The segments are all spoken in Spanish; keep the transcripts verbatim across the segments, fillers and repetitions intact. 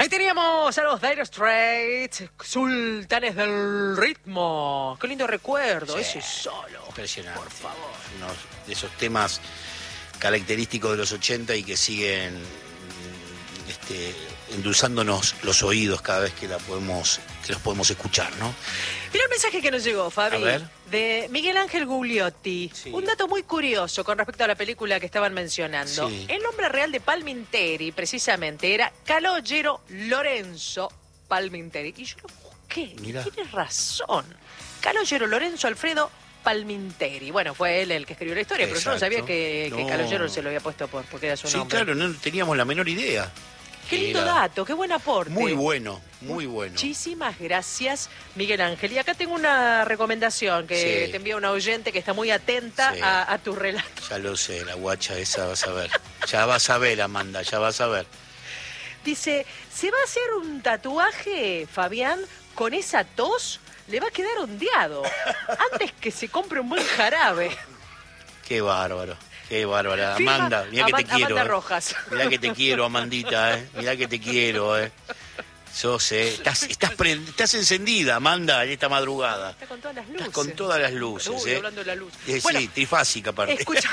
Ahí teníamos a los Dire Straits, sultanes del ritmo. Qué lindo recuerdo, sí, ese solo. Impresionante. Por favor. Uno de esos temas característicos de los ochenta y que siguen este, endulzándonos los oídos cada vez que la podemos, que los podemos escuchar, ¿no? Mira el mensaje que nos llegó, Fabi, A ver. de Miguel Ángel Gugliotti. Sí. Un dato muy curioso con respecto a la película que estaban mencionando. Sí. El nombre real de Palminteri, precisamente, era Calogero Lorenzo Palminteri. Y yo lo busqué. Mirá. Tienes razón. Calogero Lorenzo Alfredo Palminteri. Bueno, fue él el que escribió la historia, pero yo no sabía Exacto. que, que No. Calogero se lo había puesto por, porque era su Sí, nombre. claro, no teníamos la menor idea. Qué lindo Era dato, qué buen aporte. Muy bueno, muy bueno. Muchísimas gracias, Miguel Ángel. Y acá tengo una recomendación que Sí. te envía una oyente que está muy atenta Sí. a, a tu relato. Ya lo sé, la guacha esa vas a ver. Ya vas a ver, Amanda, ya vas a ver. Dice, ¿se va a hacer un tatuaje, Fabián, con esa tos? Le va a quedar ondeado. Antes que se compre un buen jarabe. Qué bárbaro, qué bárbara. Firma Amanda, mira que te Amanda quiero. eh. Rojas. Mirá que te quiero, Amandita, eh. Mirá que te quiero, eh. Sos, eh. Estás, estás, pre- estás encendida, Amanda, en esta madrugada. Está con todas las luces. Estás con todas las luces, Uy, eh. hablando de la luz. Eh, Bueno, sí, trifásica aparte. escucha.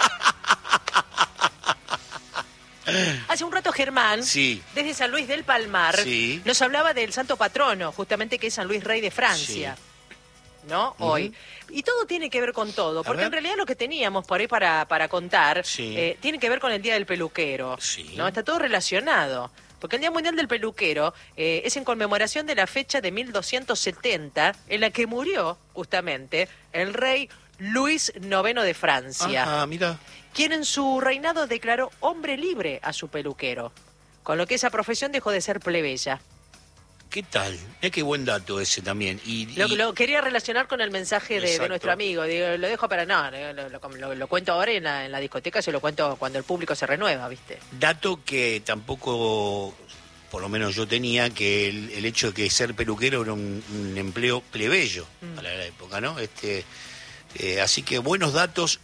Hace un rato Germán, Sí. desde San Luis del Palmar, Sí. nos hablaba del santo patrono, justamente que es San Luis Rey de Francia. ¿No? Ujú. Hoy. Y todo tiene que ver con todo, A porque ver. en realidad lo que teníamos por ahí para, para contar Sí. eh, tiene que ver con el Día del Peluquero. Sí. ¿No? Está todo relacionado. Porque el Día Mundial del Peluquero eh, es en conmemoración de la fecha de mil doscientos setenta, en la que murió, justamente, el rey Luis noveno de Francia, Ah, mira. quien en su reinado declaró hombre libre a su peluquero, con lo que esa profesión dejó de ser plebeya. ¿Qué tal? Es que buen dato ese también. Y, Lo, y- lo quería relacionar con el mensaje de, de Exacto. nuestro amigo. Digo, lo dejo para no, lo, lo- lo- lo cuento ahora y en la, en la discoteca se lo cuento cuando el público se renueva, ¿viste? dato que tampoco, por lo menos yo tenía, que el, el hecho de que ser peluquero era un, un empleo plebeyo Mm. para la época, ¿no? Este, eh, así que buenos datos,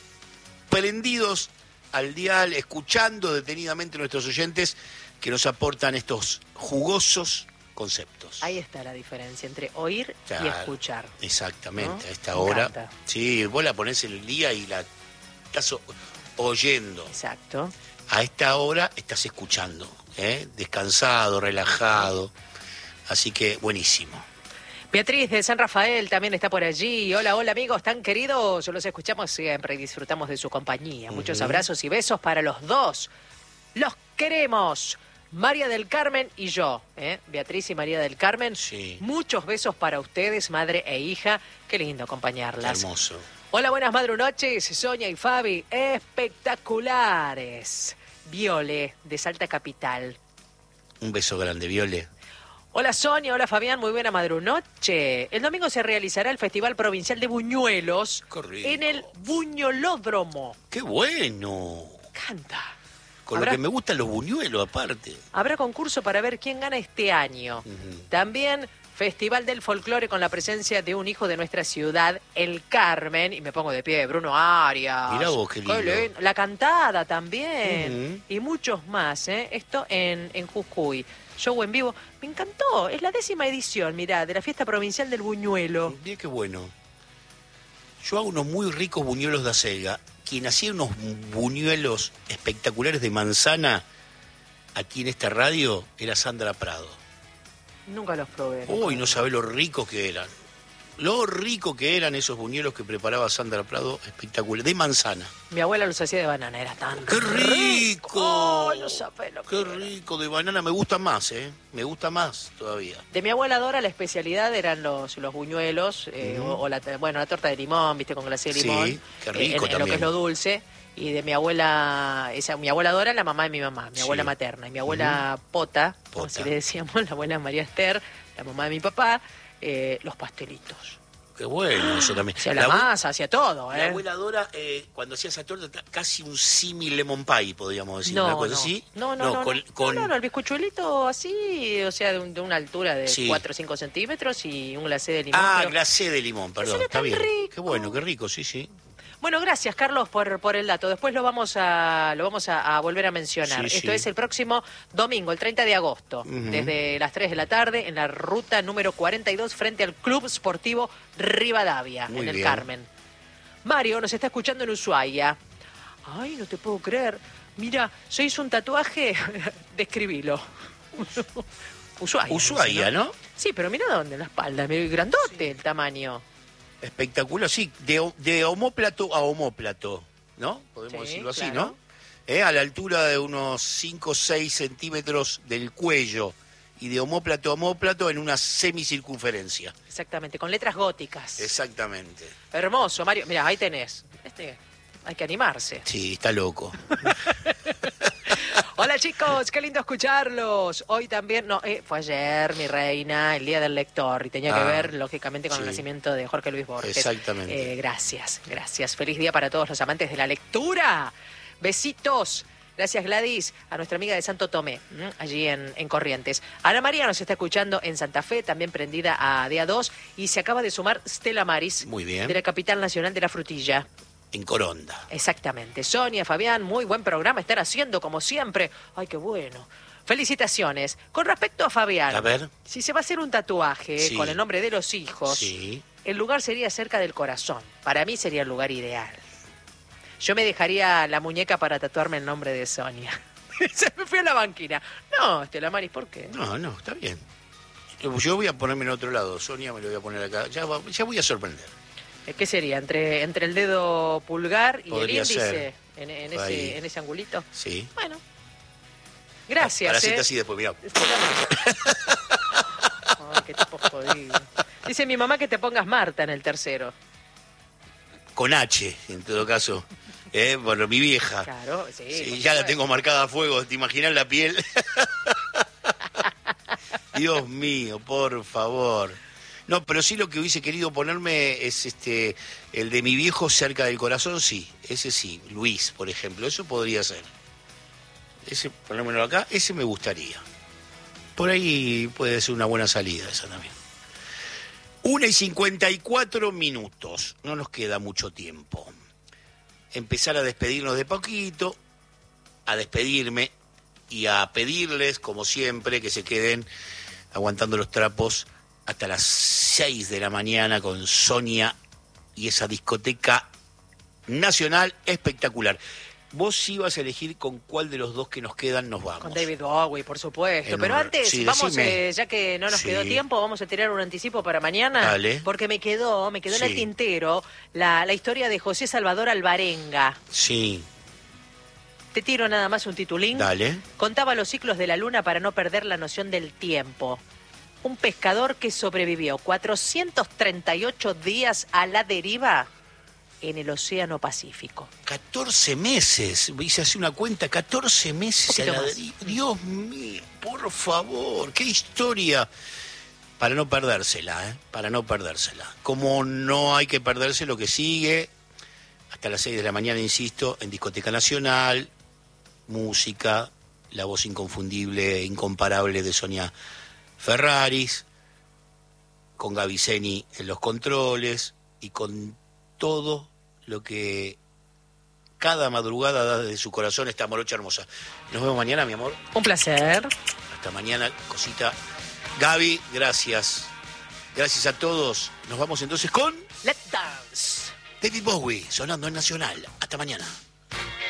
prendidos al dial, escuchando detenidamente a nuestros oyentes que nos aportan estos jugosos conceptos. Ahí está la diferencia entre oír y Claro, escuchar. Exactamente, ¿No? a esta Me hora. encanta. Sí, vos la ponés en el día y la estás o- oyendo. Exacto. A esta hora estás escuchando, ¿eh? Descansado, relajado. Así que buenísimo. Beatriz de San Rafael también está por allí. Hola, hola amigos tan queridos. Los escuchamos siempre y disfrutamos de su compañía. Muchos Ujú. abrazos y besos para los dos. Los queremos. María del Carmen y yo, ¿eh? Beatriz y María del Carmen. Sí. Muchos besos para ustedes, madre e hija. Qué lindo acompañarlas. Hermoso. Hola, buenas madrunoches, Sonia y Fabi. Espectaculares. Viole, de Salta Capital. Un beso grande, Viole. Hola Sonia, hola Fabián, muy buena madrunoche. El domingo se realizará el Festival Provincial de Buñuelos Qué rico. en el Buñolódromo. ¡Qué bueno! Canta. Con Habrá- lo que me gustan los buñuelos, aparte. Habrá concurso para ver quién gana este año. Ujú. También Festival del Folclore con la presencia de un hijo de nuestra ciudad, el Carmen. Y me pongo de pie, Bruno Arias. Mirá vos, qué lindo. La cantada también. Ujú. Y muchos más, ¿eh? Esto en, en Jujuy. Show en vivo. Me encantó. Es la décima edición, mirá, de la fiesta provincial del Buñuelo. Mira qué bueno. Yo hago unos muy ricos buñuelos de acelga. Quien hacía unos buñuelos espectaculares de manzana aquí en esta radio era Sandra Prado. Nunca los probé. Uy, no sabe lo ricos que eran. Lo rico que eran esos buñuelos que preparaba Sandra Prado, espectacular. De manzana. Mi abuela los hacía de banana, era tan ¡Qué rico! Ay, no sabés lo que ¡Qué era. rico! De banana me gusta más, ¿eh? Me gusta más todavía. De mi abuela Dora la especialidad eran los, los buñuelos, eh, Ujú. o, o la, bueno, la torta de limón, viste, con glacé de Sí, limón. qué eh, rico en, en lo que también. es lo dulce. Y de mi abuela, esa, mi abuela Dora, la mamá de mi mamá, mi Sí. abuela materna. Y mi abuela Pota, como Pota. si le decíamos, la abuela María Esther, la mamá de mi papá, eh, los pastelitos. Qué bueno eso también. Hacia la, La abue- masa, hacia todo, La ¿eh? abuela Dora, eh, cuando hacía esa torta, ta- casi un símil lemon pie, podríamos decir. No, una cosa no. así. No, no, no, con, no. con- No, no, no, el bizcochuelito así, o sea, de, un- de una altura de Sí. cuatro o cinco centímetros y un glacé de limón. Ah, pero- glacé de limón, perdón. era Está tan bien. rico. Qué bueno, qué rico, sí, sí. Bueno, gracias, Carlos, por, por el dato. Después lo vamos a lo vamos a, a volver a mencionar. Sí, Esto sí. es el próximo domingo, el treinta de agosto, Uh-huh. desde las tres de la tarde, en la ruta número cuarenta y dos, frente al Club Sportivo Rivadavia, Muy en el bien. Carmen. Mario nos está escuchando en Ushuaia. Ay, no te puedo creer. Mira, yo hice un tatuaje, describilo. Ushuaia. Ushuaia, ¿no? Sí, pero mira dónde, en la espalda, medio grandote el tamaño. Espectacular, sí, de, de omóplato a omóplato, ¿no? Podemos Sí, decirlo así, claro. ¿no? Eh, a la altura de unos cinco o seis centímetros del cuello y de omóplato a omóplato en una semicircunferencia. Exactamente, con letras góticas. Exactamente. Hermoso, Mario. Mira, ahí tenés. Este, hay que animarse. Sí, está loco. Hola chicos, qué lindo escucharlos. Hoy también, no, eh, fue ayer, mi reina, el Día del Lector, y tenía que Ah, ver, lógicamente, con sí. el nacimiento de Jorge Luis Borges. Exactamente. Eh, gracias, gracias. Feliz día para todos los amantes de la lectura. Besitos. Gracias, Gladys, a nuestra amiga de Santo Tomé, ¿m? allí en, en Corrientes. Ana María nos está escuchando en Santa Fe, también prendida a D A dos, y se acaba de sumar Stella Maris, Muy bien. de la capital nacional de la frutilla. En Coronda. Exactamente. Sonia, Fabián, muy buen programa están haciendo, como siempre. Ay, qué bueno. Felicitaciones. Con respecto a Fabián, A ver. si se va a hacer un tatuaje Sí. con el nombre de los hijos, Sí. el lugar sería cerca del corazón. Para mí sería el lugar ideal. Yo me dejaría la muñeca para tatuarme el nombre de Sonia. Se me fue a la banquina. No, Estela Maris, ¿por qué? No, no, está bien. Yo yo voy a ponerme en otro lado. Sonia me lo voy a poner acá. Ya, va- ya voy a sorprender. Eh, ¿Qué sería? ¿Entre, entre el dedo pulgar y Podría el índice? ser. En, en Ahí. ese, en ese angulito. Sí. Bueno. Gracias. Para hacerte ¿eh? así después, mirá. Ay, qué tipo jodido. Dice mi mamá que te pongas Marta en el tercero. Con H, en todo caso. ¿Eh? Bueno, mi vieja. Claro, sí. Sí, por ya la supuesto. tengo marcada a fuego. ¿Te imaginas la piel? Dios mío, por favor. No, pero sí lo que hubiese querido ponerme es este el de mi viejo cerca del corazón, sí. Ese sí, Luis, por ejemplo. Eso podría ser. Ese, ponérmelo acá, ese me gustaría. Por ahí puede ser una buena salida esa también. Una y cincuenta y cuatro minutos. No nos queda mucho tiempo. Empezar a despedirnos de poquito, a despedirme y a pedirles, como siempre, que se queden aguantando los trapos hasta las seis de la mañana con Sonia y esa discoteca nacional espectacular. Vos sí vas a elegir con cuál de los dos que nos quedan nos vamos. Con David Bowie, por supuesto. En Pero un- antes, sí, vamos, decime. eh, ya que no nos Sí. quedó tiempo, vamos a tirar un anticipo para mañana. Dale. Porque me quedó, me quedó en el Sí. tintero la, la historia de José Salvador Alvarenga. Sí, Te tiro nada más un titulín. dale. Contaba los ciclos de la luna para no perder la noción del tiempo. Un pescador que sobrevivió cuatrocientos treinta y ocho días a la deriva en el Océano Pacífico. catorce meses, hice así una cuenta, catorce meses a Poquito la más. deriva. Dios mío, por favor, qué historia. Para no perdérsela, ¿eh? Para no perdérsela. Como no hay que perderse lo que sigue, hasta las seis de la mañana, insisto, en Discoteca Nacional, música, la voz inconfundible, incomparable de Sonia Ferraris, con Gaviceni en los controles y con todo lo que cada madrugada da desde su corazón esta morocha hermosa. Nos vemos mañana, mi amor. Un placer. Hasta mañana, cosita. Gaby, gracias. Gracias a todos. Nos vamos entonces con Let's dance. David Bowie, sonando en Nacional. Hasta mañana.